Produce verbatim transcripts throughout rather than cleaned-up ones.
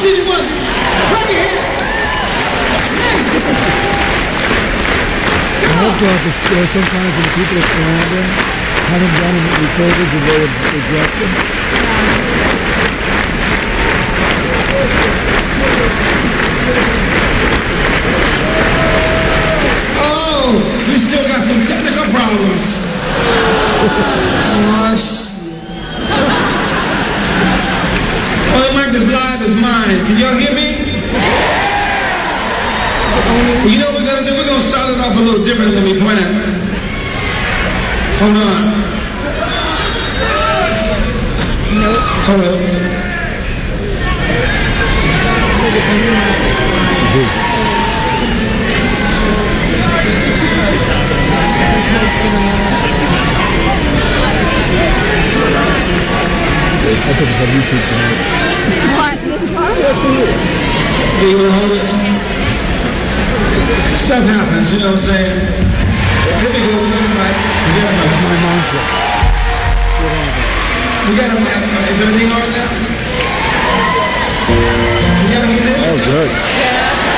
did it was. Clap your hands. I hope that there are sometimes when people are surrounding, haven't done it recorded, the way of regretting. Oh, we still got some technical problems. Oh, shit. Oh, the mic is live as mine. Can y'all hear me? Well, you know what we're gonna do? We're gonna start it off a little different than we planned. Hold on. Nope. Hold on. I think it's on YouTube tonight. What? This part? Do you wanna hold this? Stuff happens, you know what I'm saying? Here we go, we got a mic. We got a mic. That's my mantra. We got a mic. Is everything on now? Can y'all hear this? Oh, good.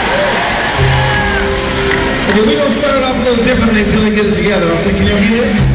Okay, we're gonna start it off a little differently until we get it together. Okay, can you hear this?